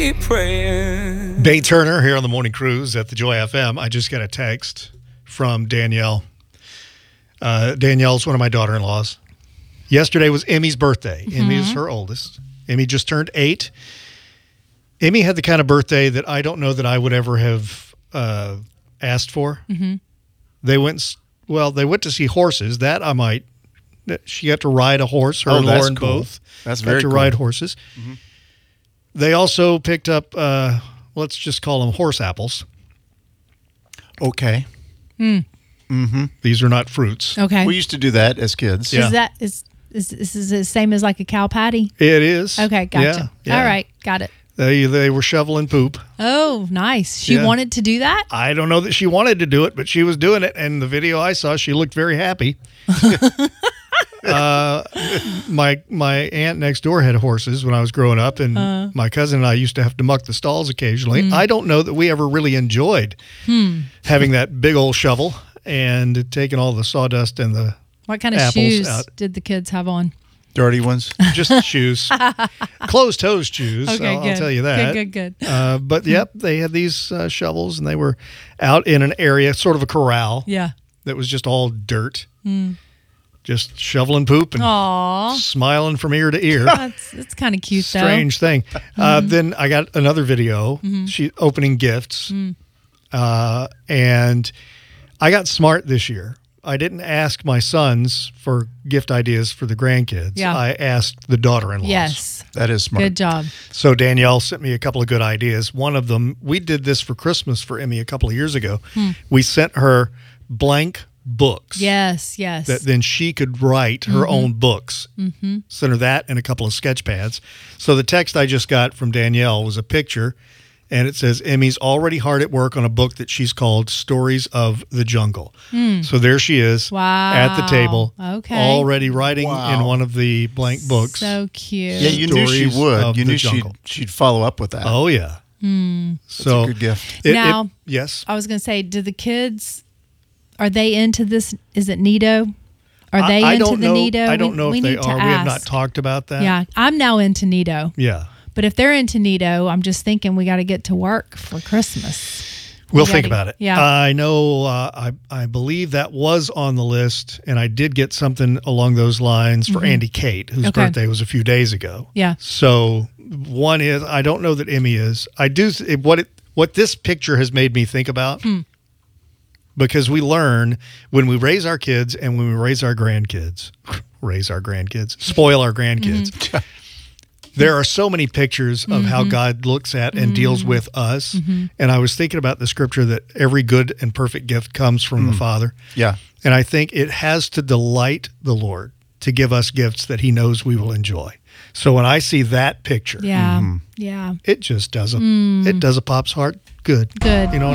praying. Bay Turner here on the Morning Cruise at the Joy FM. I just got a text from Danielle. Danielle's one of my daughter-in-laws. Yesterday was Emmy's birthday. Emmy is her oldest. Emmy just turned 8. Emmy had the kind of birthday that I don't know that I would ever have asked for. They went to see horses. That I might. She got to ride a horse. Her and that's Lauren cool. both. That's got very to cool. ride horses. They also picked up, let's just call them horse apples. Okay. These are not fruits. Okay. We used to do that as kids. Yeah. Is this the same as like a cow patty? It is. Okay, gotcha. Yeah. All right, got it. They were shoveling poop. Oh, nice. She Yeah. wanted to do that? I don't know that she wanted to do it, but she was doing it. And the video I saw, she looked very happy. My aunt next door had horses when I was growing up, and my cousin and I used to have to muck the stalls occasionally. I don't know that we ever really enjoyed having that big old shovel and taking all the sawdust and the What kind of apples shoes out. did the kids have on? Dirty ones. Just shoes, closed-toed shoes. Okay, I'll good. tell you that. Good. But yep, they had these shovels, and they were out in an area, sort of a corral, Yeah. that was just all dirt. Just shoveling poop and Aw. smiling from ear to ear. That's kind of cute, Strange thing. Then I got another video. She opening gifts, and I got smart this year. I didn't ask my sons for gift ideas for the grandkids. Yeah. I asked the daughter-in-laws. Yes. That is smart. Good job. So Danielle sent me a couple of good ideas. One of them, we did this for Christmas for Emmy a couple of years ago. We sent her blank books. Yes. That then she could write her own books. Sent her that and a couple of sketch pads. So the text I just got from Danielle was a picture, and it says, Emmy's already hard at work on a book that she's called Stories of the Jungle. So there she is at the table, Okay. already writing Wow. in one of the blank books. So cute. Yeah, you knew she Stories would. of You the knew jungle. she'd follow up with that. Oh, yeah. So a good gift. Now- yes. I was going to say, do the kids, are they into this? Is it Nido? Are they I into don't the know, Nido? I don't know if they need to are. We have not ask. talked about that. Yeah, I'm now into Nido. Yeah. But if they're into Nido, I'm just thinking we got to get to work for Christmas. We'll We think gotta- about it. yeah. I know. I believe that was on the list, and I did get something along those lines for Andy Kate, whose Okay. birthday was a few days ago. Yeah. So one is, I don't know that Emmy is. I do. What this picture has made me think about, because we learn when we raise our kids and when we raise our grandkids, spoil our grandkids. There are so many pictures of how God looks at and deals with us. And I was thinking about the scripture that every good and perfect gift comes from the Father. Yeah. And I think it has to delight the Lord to give us gifts that he knows we will enjoy. So when I see that picture, Yeah. Yeah. it just does it does a pop's heart good. Good. You know